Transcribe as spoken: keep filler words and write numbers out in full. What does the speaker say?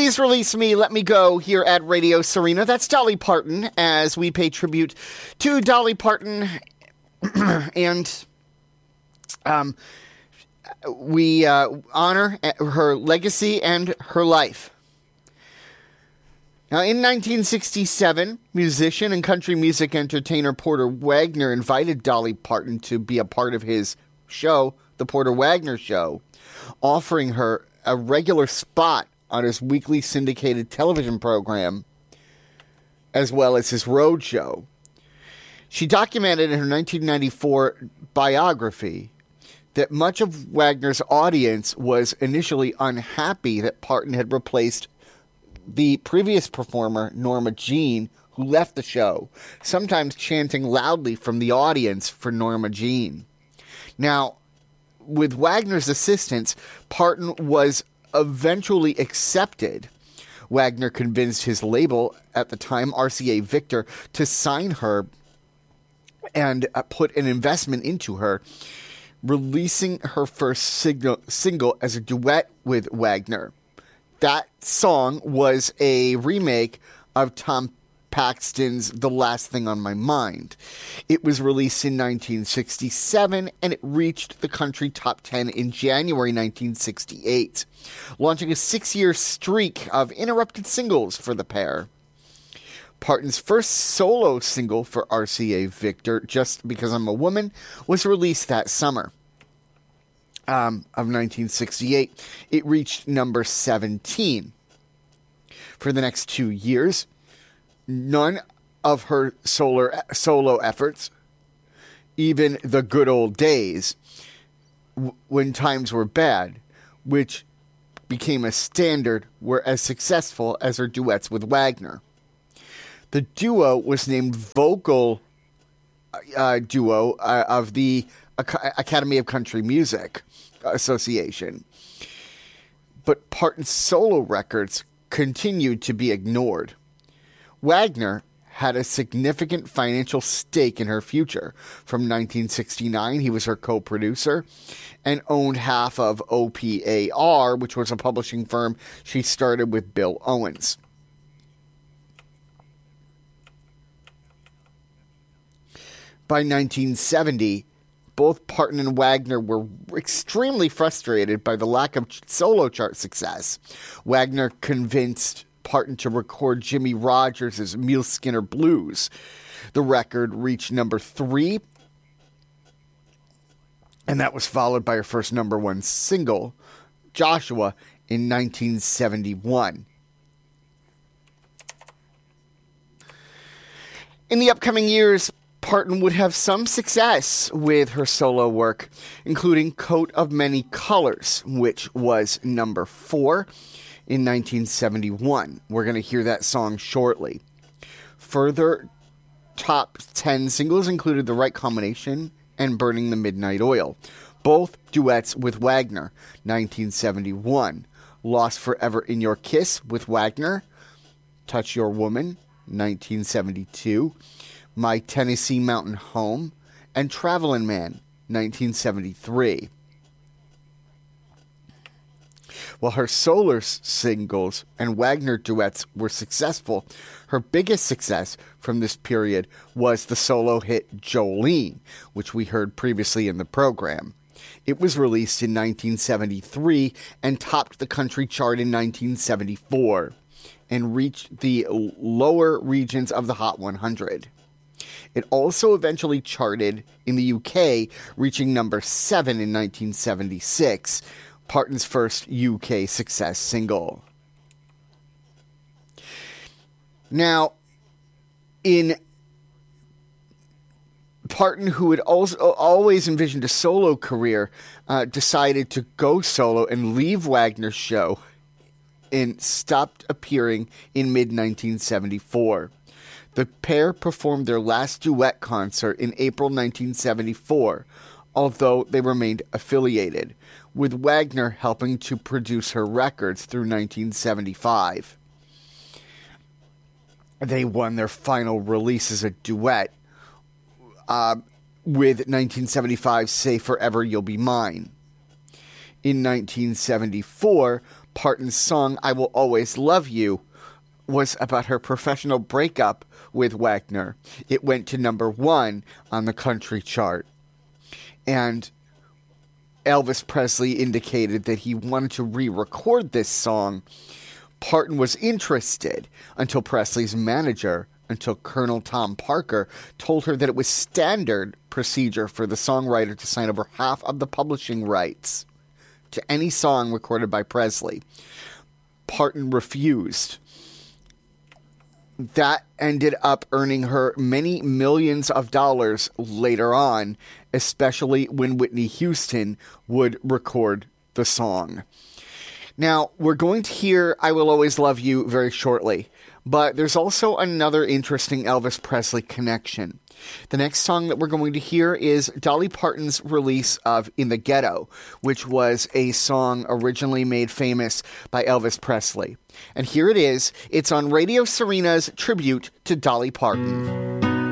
Please Release Me, Let Me Go here at Radio Serena. That's Dolly Parton as we pay tribute to Dolly Parton and um, we uh, honor her legacy and her life. Now, in nineteen sixty-seven, musician and country music entertainer Porter Wagoner invited Dolly Parton to be a part of his show, The Porter Wagoner Show, offering her a regular spot on his weekly syndicated television program, as well as his road show. She documented in her nineteen ninety-four biography that much of Wagoner's audience was initially unhappy that Parton had replaced the previous performer, Norma Jean, who left the show, sometimes chanting loudly from the audience for Norma Jean. Now, with Wagoner's assistance, Parton was eventually accepted. Wagoner convinced his label at the time, R C A Victor, to sign her and uh, put an investment into her, releasing her first single, single as a duet with Wagoner. That song was a remake of Tom Paxton's The Last Thing on My Mind. It was released in nineteen sixty-seven, and it reached the country top ten in January nineteen sixty-eight, launching a six-year streak of uninterrupted singles for the pair. Parton's first solo single for R C A Victor, Just Because I'm a Woman, was released that summer um, of nineteen sixty-eight. It reached number seventeen. For the next two years, none of her solo, solo efforts, even The Good Old Days, w- when times were bad, which became a standard, were as successful as her duets with Wagoner. The duo was named Vocal uh, Duo uh, of the Ac- Academy of Country Music Association. But Parton's solo records continued to be ignored. Wagoner had a significant financial stake in her future. From nineteen sixty-nine, he was her co-producer and owned half of O P A R, which was a publishing firm she started with Bill Owens. By nineteen seventy, both Parton and Wagoner were extremely frustrated by the lack of solo chart success. Wagoner convinced Parton to record Jimmy Rogers' Mule Skinner Blues. The record reached number three, and that was followed by her first number one single, Joshua, in nineteen seventy-one. In the upcoming years, Parton would have some success with her solo work, including Coat of Many Colors, which was number four in nineteen seventy-one. We're going to hear that song shortly. Further top ten singles included The Right Combination and Burning the Midnight Oil, both duets with Wagoner, nineteen seventy-one. Lost Forever in Your Kiss with Wagoner, Touch Your Woman, nineteen seventy-two. My Tennessee Mountain Home, and Travelin' Man, nineteen seventy-three. While her solo singles and Wagoner duets were successful, her biggest success from this period was the solo hit Jolene, which we heard previously in the program. It was released in nineteen seventy-three and topped the country chart in nineteen seventy-four and reached the lower regions of the Hot one hundred. It also eventually charted in the U K, reaching number seven in nineteen seventy-six, Parton's first U K success single. Now, in Parton, who had also always envisioned a solo career, uh, decided to go solo and leave Wagoner's show and stopped appearing in mid nineteen seventy-four. The pair performed their last duet concert in April nineteen seventy-four, although they remained affiliated, with Wagoner helping to produce her records through nineteen seventy-five. They won their final release as a duet uh, with nineteen seventy-five's Say Forever You'll Be Mine. In nineteen seventy-four, Parton's song, I Will Always Love You, was about her professional breakup with Wagner. It went to number one on the country chart. And Elvis Presley indicated that he wanted to re-record this song. Parton was interested until Presley's manager, until Colonel Tom Parker, told her that it was standard procedure for the songwriter to sign over half of the publishing rights to any song recorded by Presley. Parton refused. That ended up earning her many millions of dollars later on, especially when Whitney Houston would record the song. Now, we're going to hear I Will Always Love You very shortly, but there's also another interesting Elvis Presley connection. The next song that we're going to hear is Dolly Parton's release of In the Ghetto, which was a song originally made famous by Elvis Presley. And here it is. It's on Radio Serena's tribute to Dolly Parton.